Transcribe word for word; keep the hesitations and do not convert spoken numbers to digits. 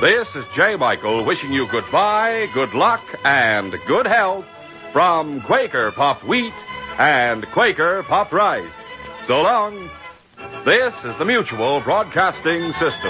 This is J. Michael wishing you goodbye, good luck, and good health from Quaker Puffed Wheat and Quaker Puffed Rice. So long. This is the Mutual Broadcasting System.